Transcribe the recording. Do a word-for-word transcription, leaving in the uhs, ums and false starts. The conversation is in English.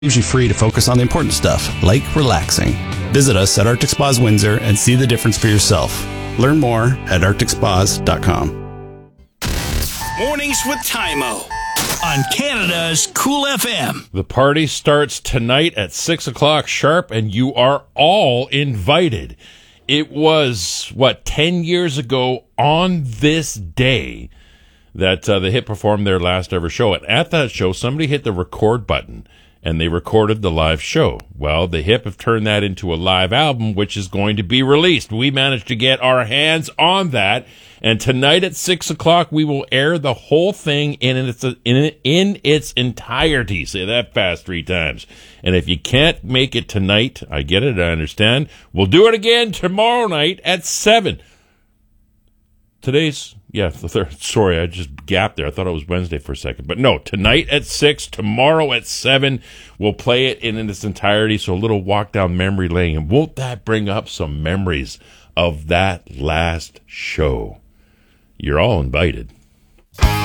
Leaves you free to focus on the important stuff, like relaxing. Visit us at Arctic Spas Windsor and see the difference for yourself. Learn more at arctic spas dot com. Mornings with Tymo on Canada's Cool F M. The party starts tonight at six o'clock sharp, and you are all invited. It was, what, ten years ago on this day that uh, the Hit performed their last ever show. And at that show, somebody hit the record button, and they recorded the live show. Well, the Hip have turned that into a live album, which is going to be released. We managed to get our hands on that, and tonight at six o'clock, we will air the whole thing in its in, in its entirety. Say that fast three times. And if you can't make it tonight, I get it, I understand. We'll do it again tomorrow night at seven. Today's, yeah, the third, sorry, I just gapped there. I thought it was Wednesday for a second. But no, tonight at six, tomorrow at seven, we'll play it in, in its entirety. So a little walk down memory lane. And won't that bring up some memories of that last show? You're all invited.